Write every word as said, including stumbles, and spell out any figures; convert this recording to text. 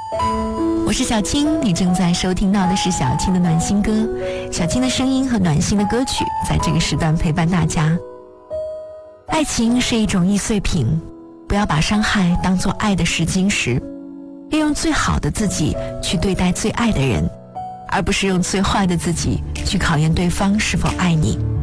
我是小青，你正在收听到的是小青的暖心歌，小青的声音和暖心的歌曲在这个时段陪伴大家。爱情是一种易碎品，不要把伤害当作爱的试金石，利用最好的自己去对待最爱的人，而不是用最坏的自己去考验对方是否爱你。